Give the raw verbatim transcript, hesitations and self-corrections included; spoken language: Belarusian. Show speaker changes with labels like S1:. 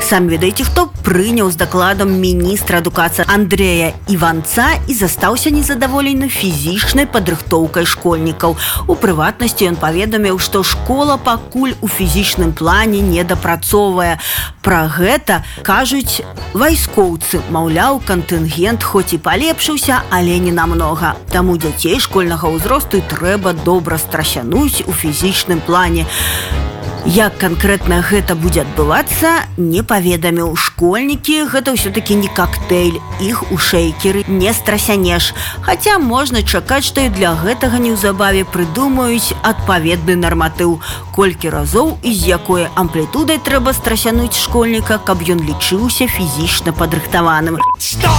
S1: Сам ведаеце, хто прыняў з дакладам міністра адукацыі Андрэя Іванца і застаўся незадаволены фізічнай падрыхтоўкай школьнікаў. У прыватнасці ён паведаміў, што школа пакуль у фізічным плане не дапрацоўвае. Пра гэта кажуць вайскоўцы. Маўляў, кантынгент хоць і палепшыўся, але не намнога. Таму дзяцей школьнага ўзросту трэба добра страсянуць у фізічным плане. Як канкрэтна гэта будзе адбывацца, не паведаміў. Школьнікі гэта ўсё-такі не коктейль, іх у шэйкеры не страсянеш. Хаця можна чакаць, што і для гэтага неўзабаве прыдумаюць адпаведны нарматыў. Колькі разоў і з якой амплітудай трэба страсянуць школьніка, каб ён лічыўся фізічна падрыхтаваным.